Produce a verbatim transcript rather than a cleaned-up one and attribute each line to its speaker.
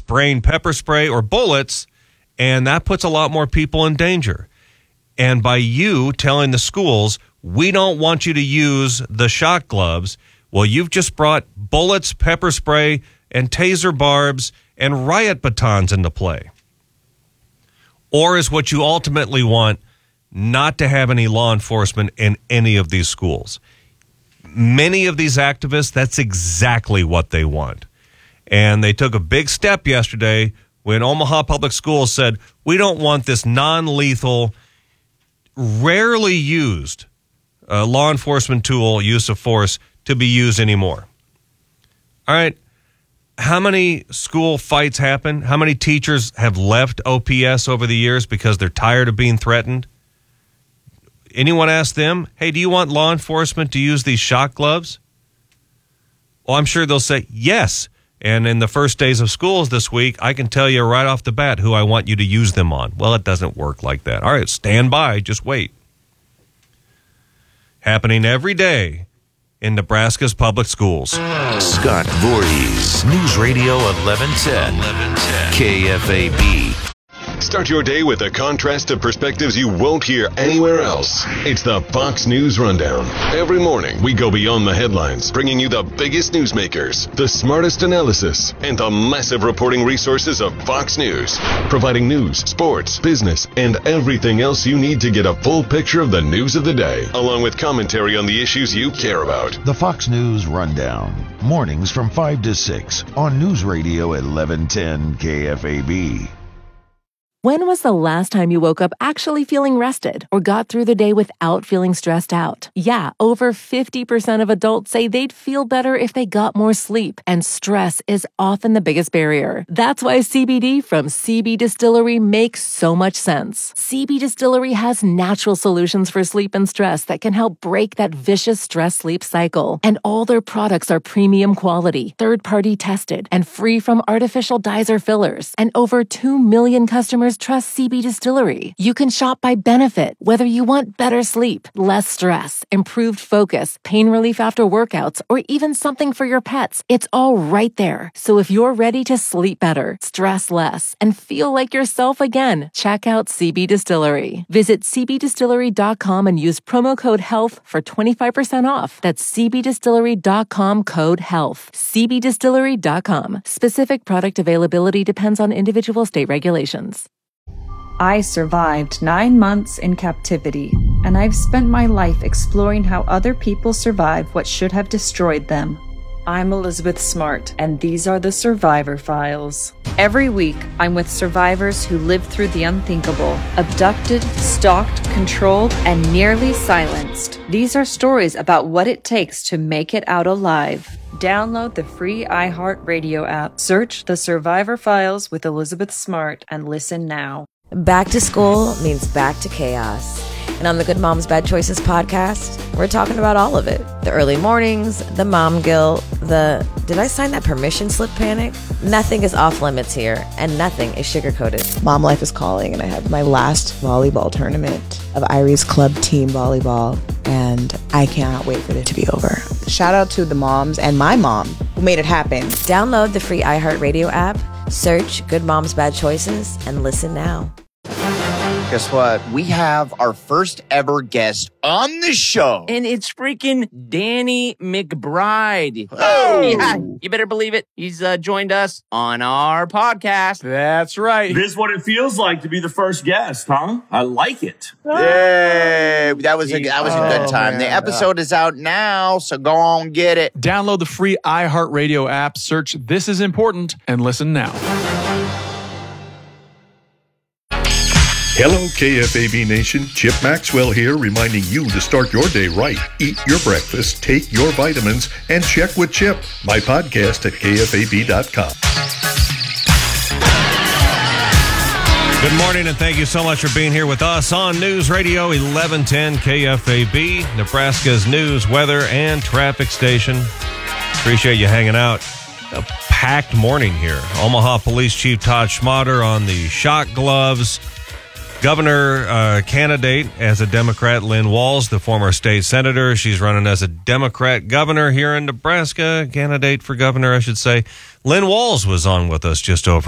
Speaker 1: spraying pepper spray or bullets, and that puts a lot more people in danger. And by you telling the schools, we don't want you to use the shock gloves, well, you've just brought bullets, pepper spray, and taser barbs and riot batons into play. Or is what you ultimately want not to have any law enforcement in any of these schools? Many of these activists, that's exactly what they want. And they took a big step yesterday when Omaha Public Schools said, we don't want this non-lethal, rarely used uh, law enforcement tool, use of force, to be used anymore. All right. How many school fights happen? How many teachers have left O P S over the years because they're tired of being threatened? Anyone ask them, hey, do you want law enforcement to use these shock gloves? Well, I'm sure they'll say yes. And in the first days of schools this week, I can tell you right off the bat who I want you to use them on. Well, it doesn't work like that. All right, stand by. Just wait. Happening every day in Nebraska's public schools.
Speaker 2: Scott Voorhees, News Radio eleven ten, K F A B.
Speaker 3: Start your day with a contrast of perspectives you won't hear anywhere else. It's the Fox News Rundown. Every morning, we go beyond the headlines, bringing you the biggest newsmakers, the smartest analysis, and the massive reporting resources of Fox News, providing news, sports, business, and everything else you need to get a full picture of the news of the day, along with commentary on the issues you care about.
Speaker 2: The Fox News Rundown, mornings from five to six on News Radio eleven ten K F A B.
Speaker 4: When was the last time you woke up actually feeling rested or got through the day without feeling stressed out? Yeah, over fifty percent of adults say they'd feel better if they got more sleep, and stress is often the biggest barrier. That's why C B D from C B Distillery makes so much sense. C B Distillery has natural solutions for sleep and stress that can help break that vicious stress-sleep cycle. And all their products are premium quality, third-party tested, and free from artificial dyes or fillers. And over two million customers trust C B Distillery. You can shop by benefit, whether you want better sleep, less stress, improved focus, pain relief after workouts, or even something for your pets. It's all right there. So if you're ready to sleep better, stress less, and feel like yourself again, check out C B Distillery. Visit c b distillery dot com and use promo code HEALTH for twenty-five percent off. That's c b distillery dot com code HEALTH. c b distillery dot com. Specific product availability depends on individual state regulations.
Speaker 5: I survived nine months in captivity, and I've spent my life exploring how other people survive what should have destroyed them. I'm Elizabeth Smart, and these are the Survivor Files. Every week, I'm with survivors who lived through the unthinkable, abducted, stalked, controlled, and nearly silenced. These are stories about what it takes to make it out alive. Download the free iHeartRadio app, search The Survivor Files with Elizabeth Smart, and listen now.
Speaker 6: Back to school means back to chaos. And on the Good Moms Bad Choices podcast, we're talking about all of it. The early mornings, the mom guilt, the did I sign that permission slip panic? Nothing is off limits here, and nothing is sugar-coated.
Speaker 7: Mom life is calling, and I have my last volleyball tournament of Irie's club team volleyball, and I cannot wait for it to be over. Shout out to the moms and my mom who made it happen.
Speaker 6: Download the free iHeartRadio app, search Good Moms Bad Choices, and listen now.
Speaker 8: Guess what? We have our first ever guest on the show.
Speaker 9: And it's freaking Danny McBride.
Speaker 8: Oh!
Speaker 9: Yeah, you better believe it. He's uh, joined us on our podcast.
Speaker 10: That's right. This is what it feels like to be the first guest, huh? I like it.
Speaker 8: Yay! That was a, that was a good
Speaker 10: Oh,
Speaker 8: time.
Speaker 10: man.
Speaker 8: The episode is out now, so go on get it.
Speaker 10: Download the free iHeartRadio app, search This Is Important, and listen now.
Speaker 11: Hello, K F A B Nation. Chip Maxwell here, reminding you to start your day right. Eat your breakfast, take your vitamins, and check with Chip, my podcast at k f a b dot com.
Speaker 1: Good morning, and thank you so much for being here with us on News Radio eleven ten K F A B, Nebraska's news, weather, and traffic station. Appreciate you hanging out. A packed morning here. Omaha Police Chief Todd Schmatter on the shock gloves. Governor uh, candidate as a Democrat, Lynn Walls, the former state senator. She's running as a Democrat governor here in Nebraska. Candidate for governor, I should say. Lynn Walls was on with us just over